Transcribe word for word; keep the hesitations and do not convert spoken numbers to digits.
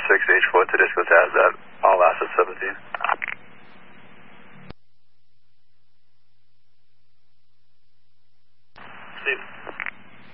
six H four to Disco Taz at all assets seventeen. Steve.